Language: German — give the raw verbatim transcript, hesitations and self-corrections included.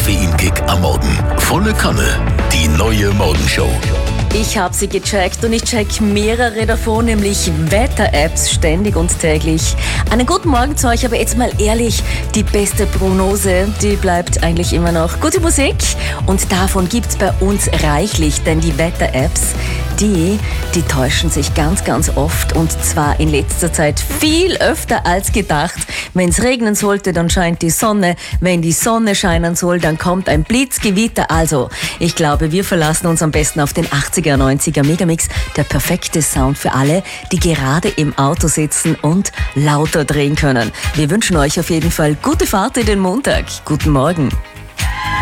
Koffeinkick am Morgen. Volle Kanne. Die neue Morgenshow. Ich habe sie gecheckt und ich check mehrere davon, nämlich Wetter-Apps ständig und täglich. Einen guten Morgen zu euch, aber jetzt mal ehrlich, die beste Prognose, die bleibt eigentlich immer noch gute Musik. Und davon gibt's bei uns reichlich, denn die Wetter-Apps, die, die täuschen sich ganz, ganz oft und zwar in letzter Zeit viel öfter als gedacht. Wenn es regnen sollte, dann scheint die Sonne. Wenn die Sonne scheinen soll, dann kommt ein Blitzgewitter. Also, ich glaube, wir verlassen uns am besten auf den achtziger, neunziger Megamix. Der perfekte Sound für alle, die gerade im Auto sitzen und lauter drehen können. Wir wünschen euch auf jeden Fall gute Fahrt in den Montag. Guten Morgen.